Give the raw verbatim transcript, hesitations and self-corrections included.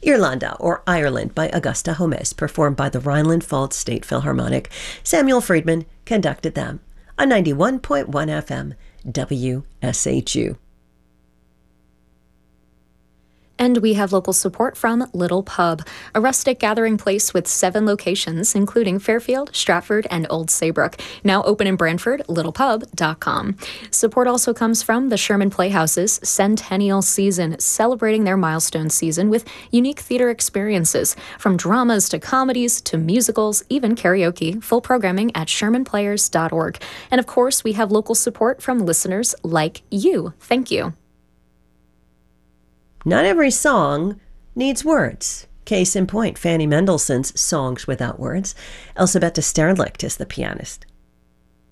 Irlanda, or Ireland, by Augusta Holmes, performed by the Rhineland-Pfalz State Philharmonic. Samuel Friedman conducted them on ninety-one point one F M W S H U. And we have local support from Little Pub, a rustic gathering place with seven locations, including Fairfield, Stratford, and Old Saybrook. Now open in Brantford, little pub dot com. Support also comes from the Sherman Playhouse's Centennial Season, celebrating their milestone season with unique theater experiences, from dramas to comedies to musicals, even karaoke. Full programming at sherman players dot org. And of course, we have local support from listeners like you. Thank you. Not every song needs words. Case in point, Fanny Mendelssohn's Songs Without Words. Elisabetta Sternlicht is the pianist.